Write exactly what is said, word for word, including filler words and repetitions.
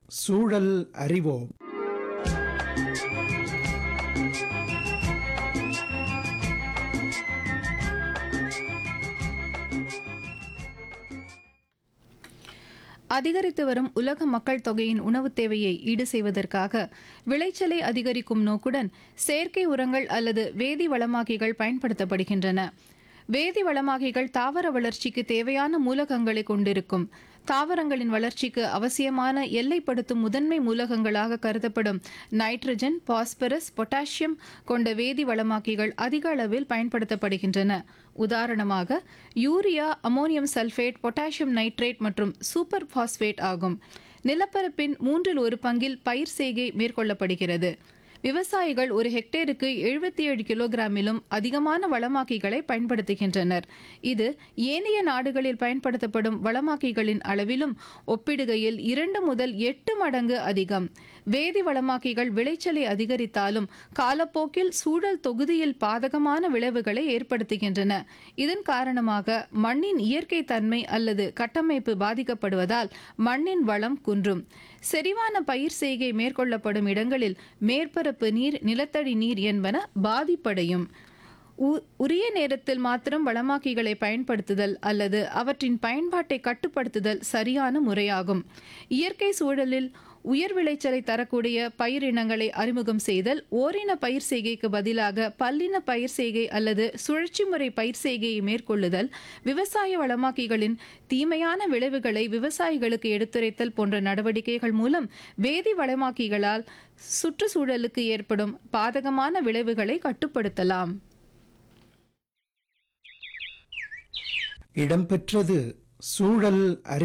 சூழல் அறிவோம். அதிகரித்து வரும் உலக மக்கள் தொகையின் உணவுத் தேவையை ஈடு செய்வதற்காக விளைச்சலை அதிகரிக்கும் நோக்குடன் செயற்கை உரங்கள் அல்லது வேதி வளமாக்கிகள் பயன்படுத்தப்படுகின்றன. வேதி வளமாக்கிகள் தாவர வளர்ச்சிக்கு தேவையான மூலகங்களை கொண்டிருக்கும். தாவரங்களின் வளர்ச்சிக்கு அவசியமான எல்லைப்படுத்தும் முதன்மை மூலகங்களாக கருதப்படும் நைட்ரஜன், பாஸ்பரஸ், பொட்டாசியம் கொண்ட வேதி வளமாக்கிகள் அதிக அளவில் பயன்படுத்தப்படுகின்றன. உதாரணமாக urea, ammonium sulphate, potassium nitrate மற்றும் சூப்பர் பாஸ்பேட் ஆகும். நிலப்பரப்பின் மூன்றில் ஒரு பங்கில் பயிர் செய்கை மேற்கொள்ளப்படுகிறது. விவசாயிகள் ஒரு ஹெக்டேருக்கு எழுபத்தி ஏழு கிலோகிராமிலும் அதிகமான வளமாக்கிகளை பயன்படுத்துகின்றனர். இது ஏனைய நாடுகளில் பயன்படுத்தப்படும் வளமாக்கிகளின் அளவிலும் ஒப்பிடுகையில் இரண்டு முதல் எட்டு மடங்கு அதிகம். வேதி வளமாக்கிகள் விளைச்சலை அதிகரித்தாலும் காலப்போக்கில் சூழல் தொகுதியில் பாதகமான விளைவுகளை ஏற்படுத்துகின்றன. இதன் காரணமாக மண்ணின் இயற்கை தன்மை அல்லது கட்டமைப்பு பாதிக்கப்படுவதால் மண்ணின் வளம் குன்றும். செறிவான பயிர் செய்கை மேற்கொள்ளப்படும் இடங்களில் மேற்பரப்பு நீர், நிலத்தடி நீர் என்பன பாதிப்படையும். உரிய நேரத்தில் மாத்திரம் வளமாக்கிகளை பயன்படுத்துதல் அல்லது அவற்றின் பயன்பாட்டை கட்டுப்படுத்துதல் சரியான முறையாகும். இயற்கை சூழலில் உயர் விளைச்சலை தரக்கூடிய பயிரினங்களை அறிமுகம் செய்தல், ஓரின பயிர் செய்கைக்கு பதிலாக பல்லின பயிர் செய்கை அல்லது சுழற்சி முறை பயிர் செய்கையை மேற்கொள்ளுதல், விவசாய வளமாக்கிகளின் தீமையான விளைவுகளை விவசாயிகளுக்கு எடுத்துரைத்தல் போன்ற நடவடிக்கைகள் மூலம் வேதி வளமாக்கிகளால் சுற்றுச்சூழலுக்கு ஏற்படும் பாதகமான விளைவுகளை கட்டுப்படுத்தலாம். இடம்பெற்றது சூழல் அறி